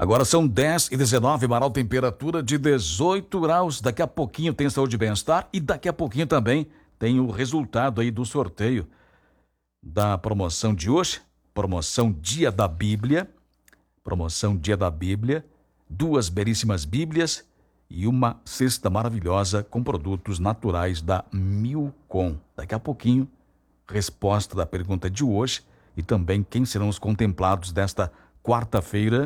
Agora são 10h19, Marau, temperatura de 18 graus. Daqui a pouquinho tem saúde e bem-estar e daqui a pouquinho também tem o resultado aí do sorteio da promoção de hoje, promoção Dia da Bíblia, duas belíssimas Bíblias e uma cesta maravilhosa com produtos naturais da Milcom. Daqui a pouquinho, resposta da pergunta de hoje e também quem serão os contemplados desta quarta-feira.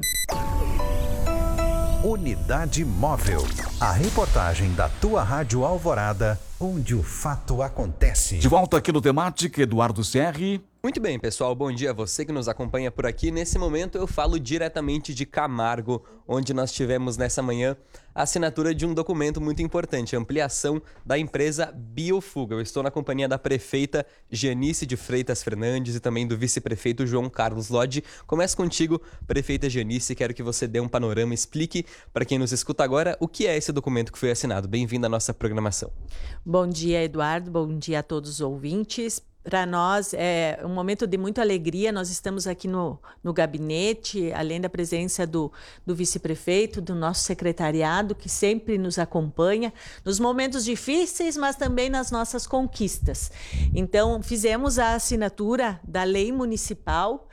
Unidade Móvel, a reportagem da tua Rádio Alvorada, onde o fato acontece. De volta aqui no Temática, Eduardo Serri. Muito bem, pessoal, bom dia a você que nos acompanha por aqui. Nesse momento eu falo diretamente de Camargo, onde nós tivemos nessa manhã a assinatura de um documento muito importante, a ampliação da empresa Biofuga. Eu estou na companhia da prefeita Janice de Freitas Fernandes e também do vice-prefeito João Carlos Lodge. Começo contigo, prefeita Janice, quero que você dê um panorama, explique para quem nos escuta agora o que é esse documento que foi assinado. Bem-vindo à nossa programação. Bom dia, Eduardo, bom dia a todos os ouvintes. Para nós é um momento de muita alegria, nós estamos aqui no gabinete, além da presença do vice-prefeito, do nosso secretariado, que sempre nos acompanha nos momentos difíceis, mas também nas nossas conquistas. Então, fizemos a assinatura da Lei Municipal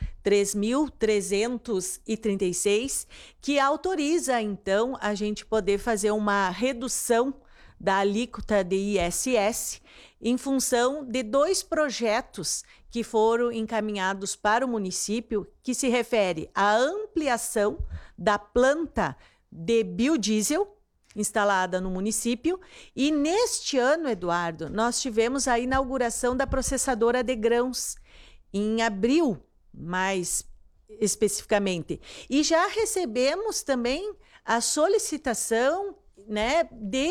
3.336, que autoriza, então, a gente poder fazer uma redução da alíquota de ISS em função de dois projetos que foram encaminhados para o município, que se refere à ampliação da planta de biodiesel instalada no município. E neste ano, Eduardo, nós tivemos a inauguração da processadora de grãos em abril, mais especificamente. E já recebemos também a solicitação, né, de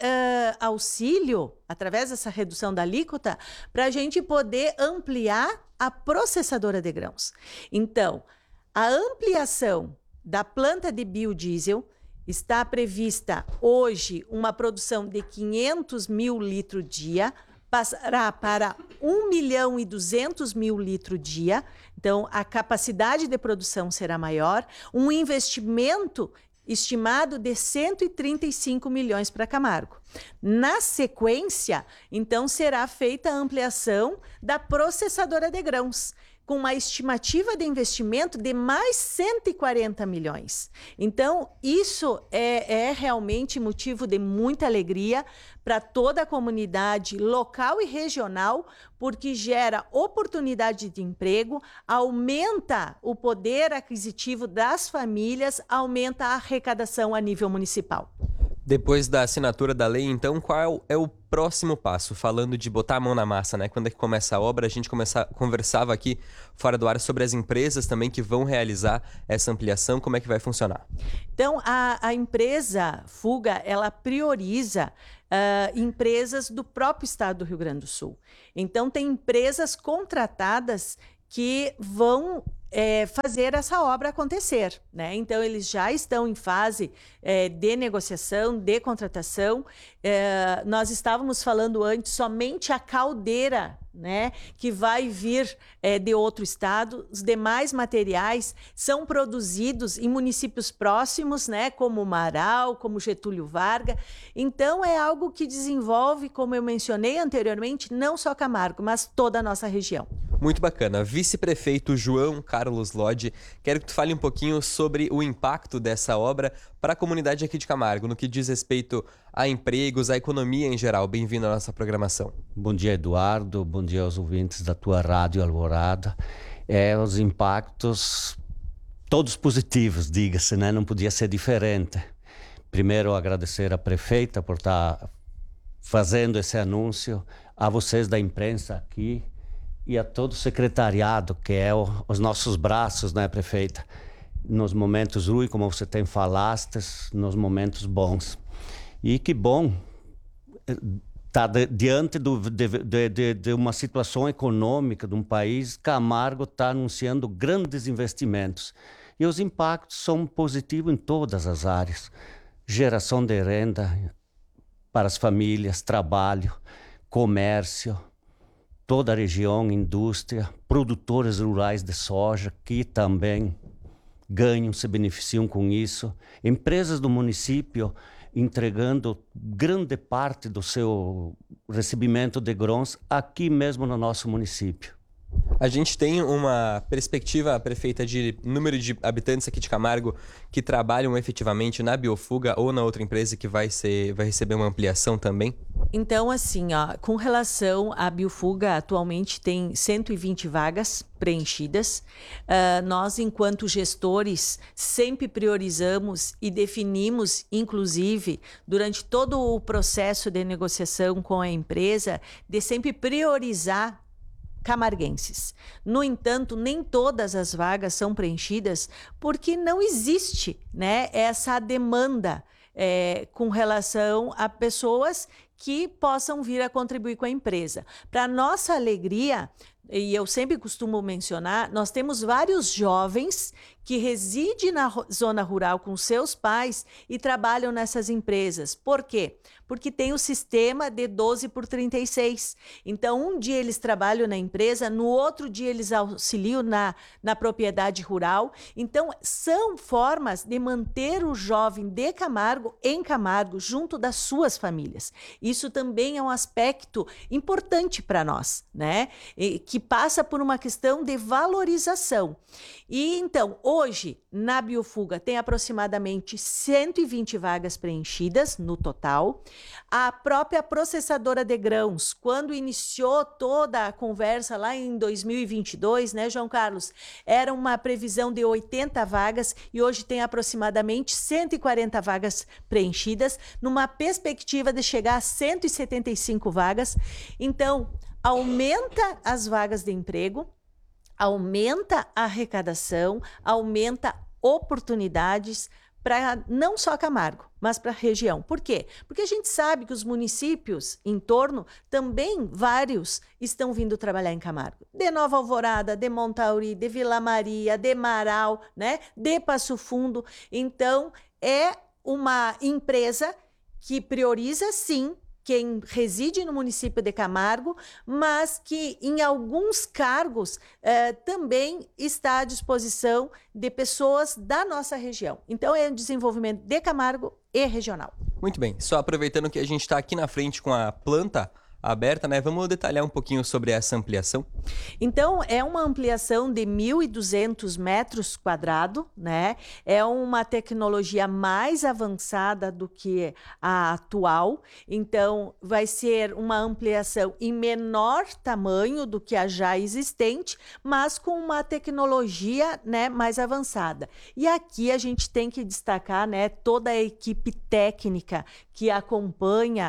auxílio, através dessa redução da alíquota, para a gente poder ampliar a processadora de grãos. Então, a ampliação da planta de biodiesel está prevista hoje uma produção de 500 mil litros dia, passará para 1.200.000 litros dia, então a capacidade de produção será maior, um investimento estimado de 135 milhões para Camargo. Na sequência, então, será feita a ampliação da processadora de grãos, com uma estimativa de investimento de mais 140 milhões. Então, isso é realmente motivo de muita alegria para toda a comunidade local e regional, porque gera oportunidade de emprego, aumenta o poder aquisitivo das famílias, aumenta a arrecadação a nível municipal. Depois da assinatura da lei, então, qual é o próximo passo? Falando de botar a mão na massa, né? Quando é que começa a obra? A gente conversava aqui fora do ar sobre as empresas também que vão realizar essa ampliação. Como é que vai funcionar? Então, a empresa Fuga, ela prioriza empresas do próprio estado do Rio Grande do Sul. Então, tem empresas contratadas que vão fazer essa obra acontecer, né? Então, eles já estão em fase de negociação, de contratação. Nós estávamos falando antes somente a caldeira, né, que vai vir de outro estado. Os demais materiais são produzidos em municípios próximos, né, como Marau, como Getúlio Vargas. Então, é algo que desenvolve, como eu mencionei anteriormente, não só Camargo, mas toda a nossa região. Muito bacana. Vice-prefeito João Carlos Lodge, quero que tu fale um pouquinho sobre o impacto dessa obra para a comunidade aqui de Camargo, no que diz respeito a empregos, à economia em geral. Bem-vindo à nossa programação. Bom dia, Eduardo. Bom dia aos ouvintes da tua Rádio Alvorada. Os impactos todos positivos, diga-se, né? Não podia ser diferente. Primeiro, agradecer à prefeita por estar fazendo esse anúncio, a vocês da imprensa aqui e a todo o secretariado, que é os nossos braços, né, prefeita? Nos momentos ruins, como você tem falaste, nos momentos bons. E que bom estar diante de uma situação econômica de um país. Camargo está anunciando grandes investimentos. E os impactos são positivos em todas as áreas. Geração de renda para as famílias, trabalho, comércio, toda a região, indústria, produtores rurais de soja, que também ganham, se beneficiam com isso. Empresas do município entregando grande parte do seu recebimento de grãos aqui mesmo no nosso município. A gente tem uma perspectiva, prefeita, de número de habitantes aqui de Camargo que trabalham efetivamente na Biofuga ou na outra empresa que vai receber uma ampliação também? Então, assim, ó, com relação à Biofuga, atualmente tem 120 vagas preenchidas. Nós, enquanto gestores, sempre priorizamos e definimos, inclusive, durante todo o processo de negociação com a empresa, de sempre priorizar camarguenses. No entanto, nem todas as vagas são preenchidas porque não existe, né, essa demanda com relação a pessoas que possam vir a contribuir com a empresa. Para nossa alegria, e eu sempre costumo mencionar, nós temos vários jovens que residem na zona rural com seus pais e trabalham nessas empresas. Por quê? Porque tem o sistema de 12/36. Então, um dia eles trabalham na empresa, no outro dia eles auxiliam na propriedade rural. Então, são formas de manter o jovem de Camargo em Camargo, junto das suas famílias. Isso também é um aspecto importante para nós, né? Que passa por uma questão de valorização. E então, hoje, na Biofuga, tem aproximadamente 120 vagas preenchidas no total. A própria processadora de grãos, quando iniciou toda a conversa lá em 2022, né, João Carlos, era uma previsão de 80 vagas e hoje tem aproximadamente 140 vagas preenchidas, numa perspectiva de chegar a 175 vagas. Então, aumenta as vagas de emprego, aumenta a arrecadação, aumenta oportunidades para não só Camargo, mas para a região. Por quê? Porque a gente sabe que os municípios em torno, também vários, estão vindo trabalhar em Camargo. De Nova Alvorada, de Montauri, de Vila Maria, de Marau, né? De Passo Fundo. Então, é uma empresa que prioriza, sim, quem reside no município de Camargo, mas que em alguns cargos também está à disposição de pessoas da nossa região. Então é um desenvolvimento de Camargo e regional. Muito bem, só aproveitando que a gente está aqui na frente com a planta aberta, né? Vamos detalhar um pouquinho sobre essa ampliação? Então, é uma ampliação de 1.200 metros quadrados, né? É uma tecnologia mais avançada do que a atual. Então, vai ser uma ampliação em menor tamanho do que a já existente, mas com uma tecnologia, né, mais avançada. E aqui a gente tem que destacar, né, toda a equipe técnica que acompanha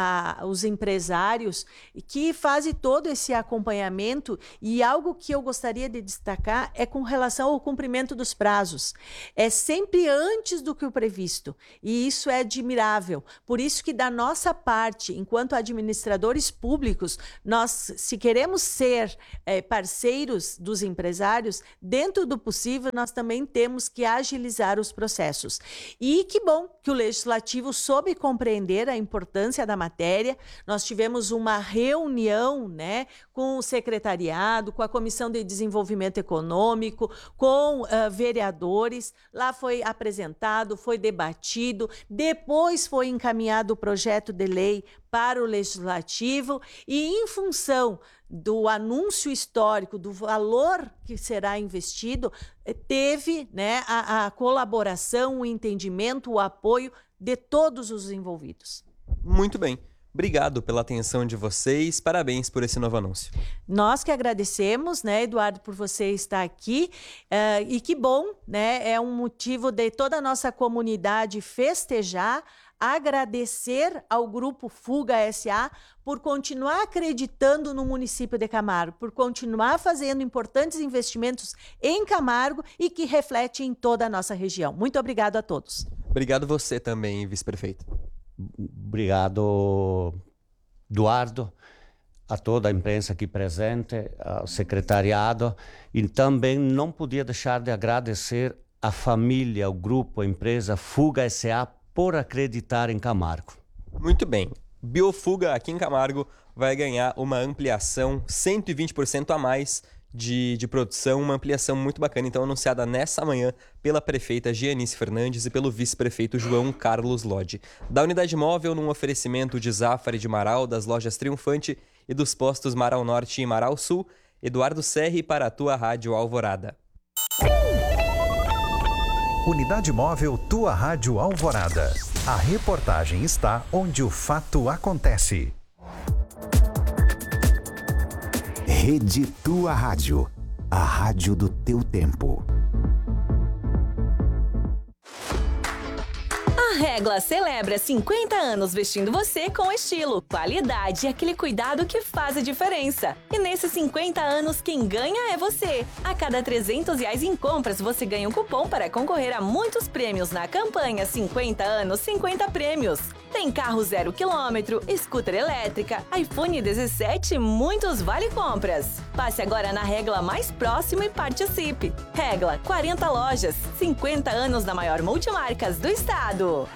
os empresários, que fazem todo esse acompanhamento. E algo que eu gostaria de destacar é com relação ao cumprimento dos prazos. É sempre antes do que o previsto, e isso é admirável. Por isso que da nossa parte, enquanto administradores públicos, nós, se queremos ser parceiros dos empresários, dentro do possível, nós também temos que agilizar os processos. E que bom que o Legislativo soube compreender a importância da matéria. Nós tivemos uma reunião, né, com o secretariado, com a Comissão de Desenvolvimento Econômico, com vereadores. Lá foi apresentado, foi debatido, depois foi encaminhado o projeto de lei para o Legislativo e, em função do anúncio histórico, do valor que será investido, teve, né, a colaboração, o entendimento, o apoio de todos os envolvidos. Muito bem. Obrigado pela atenção de vocês. Parabéns por esse novo anúncio. Nós que agradecemos, né, Eduardo, por você estar aqui. E que bom, né? É um motivo de toda a nossa comunidade festejar, agradecer ao Grupo Fuga S.A. por continuar acreditando no município de Camargo, por continuar fazendo importantes investimentos em Camargo e que refletem em toda a nossa região. Muito obrigado a todos. Obrigado você também, vice-prefeito. Obrigado, Eduardo, a toda a imprensa aqui presente, ao secretariado, e também não podia deixar de agradecer à família, ao grupo, à empresa Fuga S.A. por acreditar em Camargo. Muito bem. Biofuga aqui em Camargo vai ganhar uma ampliação 120% a mais de produção, uma ampliação muito bacana, então anunciada nessa manhã pela prefeita Gianice Fernandes e pelo vice-prefeito João Carlos Lodge. Da unidade móvel, num oferecimento de Zafari de Marau, das lojas Triunfante e dos postos Marau Norte e Marau Sul, Eduardo Serri para a tua Rádio Alvorada. Unidade móvel Tua Rádio Alvorada. A reportagem está onde o fato acontece. Rede Tua Rádio, a rádio do teu tempo. A Regla celebra 50 anos vestindo você com estilo, qualidade e aquele cuidado que faz a diferença. E nesses 50 anos, quem ganha é você. A cada R$300 em compras, você ganha um cupom para concorrer a muitos prêmios na campanha 50 anos, 50 prêmios. Tem carro 0 km, scooter elétrica, iPhone 17 e muitos vale-compras. Passe agora na Regla mais próximo e participe. Regla, 40 lojas, 50 anos da maior multimarcas do estado.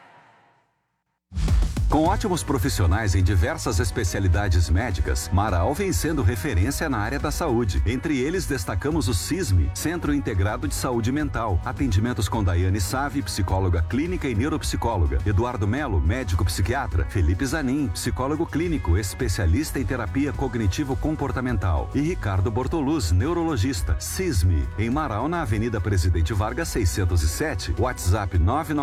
Com ótimos profissionais em diversas especialidades médicas, Marau vem sendo referência na área da saúde. Entre eles, destacamos o CISME, Centro Integrado de Saúde Mental. Atendimentos com Daiane Save, psicóloga clínica e neuropsicóloga. Eduardo Melo, médico psiquiatra. Felipe Zanin, psicólogo clínico, especialista em terapia cognitivo-comportamental. E Ricardo Bortoluz, neurologista. CISME, em Marau, na Avenida Presidente Vargas 607. WhatsApp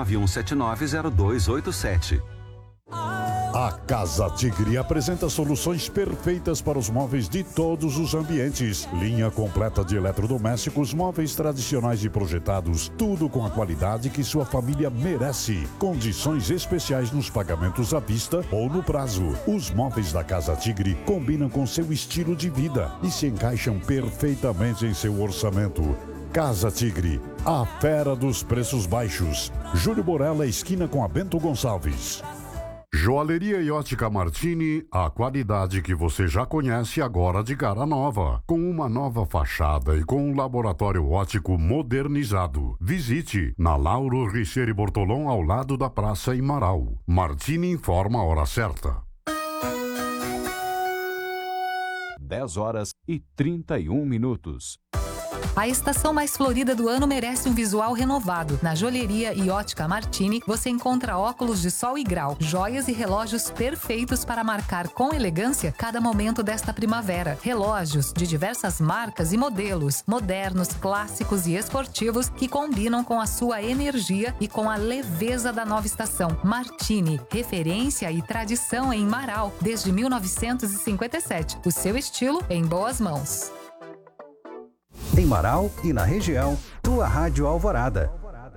991790287. A Casa Tigre apresenta soluções perfeitas para os móveis de todos os ambientes. Linha completa de eletrodomésticos, móveis tradicionais e projetados, tudo com a qualidade que sua família merece. Condições especiais nos pagamentos à vista ou no prazo. Os móveis da Casa Tigre combinam com seu estilo de vida e se encaixam perfeitamente em seu orçamento. Casa Tigre, a fera dos preços baixos. Júlio Borella, esquina com a Bento Gonçalves. Joalheria e Ótica Martini, a qualidade que você já conhece agora de cara nova, com uma nova fachada e com um laboratório óptico modernizado. Visite na Lauro Richieri Bortolom, ao lado da Praça em Marau. Martini informa a hora certa. 10h31. A estação mais florida do ano merece um visual renovado. Na Joalheria e Ótica Martini, você encontra óculos de sol e grau, joias e relógios perfeitos para marcar com elegância cada momento desta primavera. Relógios de diversas marcas e modelos, modernos, clássicos e esportivos que combinam com a sua energia e com a leveza da nova estação. Martini, referência e tradição em Marau desde 1957. O seu estilo em boas mãos. Em Marau e na região, Tua Rádio Alvorada.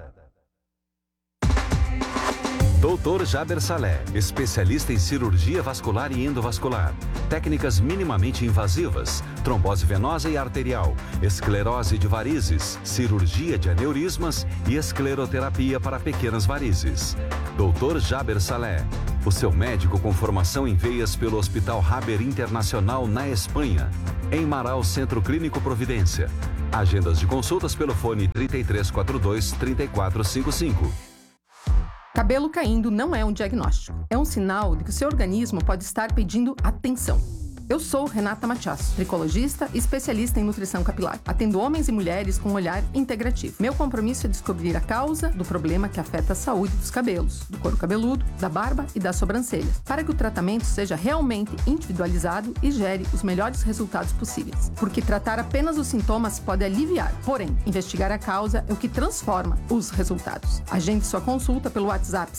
Dr. Jaber Saleh, especialista em cirurgia vascular e endovascular, técnicas minimamente invasivas, trombose venosa e arterial, esclerose de varizes, cirurgia de aneurismas e escleroterapia para pequenas varizes. Dr. Jaber Saleh, o seu médico com formação em veias pelo Hospital Haber Internacional na Espanha. Em Marau, Centro Clínico Providência. Agendas de consultas pelo fone 3342-3455. Cabelo caindo não é um diagnóstico. É um sinal de que o seu organismo pode estar pedindo atenção. Eu sou Renata Matiasso, tricologista e especialista em nutrição capilar. Atendo homens e mulheres com um olhar integrativo. Meu compromisso é descobrir a causa do problema que afeta a saúde dos cabelos, do couro cabeludo, da barba e das sobrancelhas, para que o tratamento seja realmente individualizado e gere os melhores resultados possíveis. Porque tratar apenas os sintomas pode aliviar, porém, investigar a causa é o que transforma os resultados. Agende sua consulta pelo WhatsApp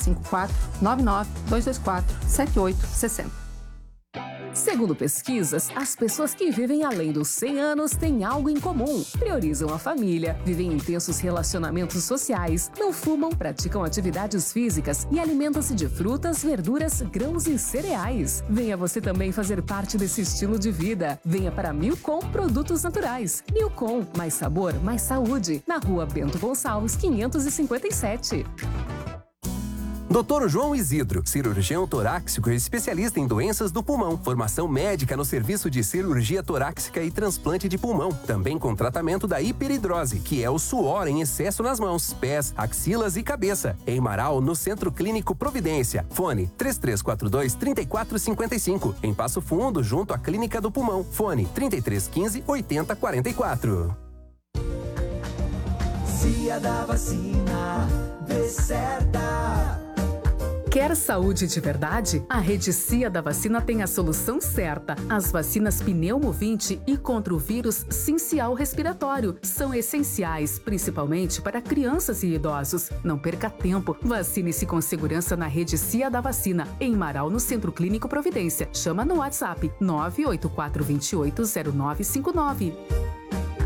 5499-224-7860. Segundo pesquisas, as pessoas que vivem além dos 100 anos têm algo em comum. Priorizam a família, vivem intensos relacionamentos sociais, não fumam, praticam atividades físicas e alimentam-se de frutas, verduras, grãos e cereais. Venha você também fazer parte desse estilo de vida. Venha para Milcom Produtos Naturais. Milcom, mais sabor, mais saúde. Na Rua Bento Gonçalves, 557. Dr. João Isidro, cirurgião torácico e especialista em doenças do pulmão. Formação médica no serviço de cirurgia torácica e transplante de pulmão. Também com tratamento da hiperidrose, que é o suor em excesso nas mãos, pés, axilas e cabeça. Em Marau, no Centro Clínico Providência. Fone 3342-3455. Em Passo Fundo, junto à Clínica do Pulmão. Fone 3315-8044. Cia da Vacina, vê certa. Quer saúde de verdade? A Rede Cia da Vacina tem a solução certa. As vacinas Pneumo-20 e contra o vírus sincial respiratório são essenciais, principalmente para crianças e idosos. Não perca tempo. Vacine-se com segurança na Rede Cia da Vacina, em Marau, no Centro Clínico Providência. Chama no WhatsApp 984280959.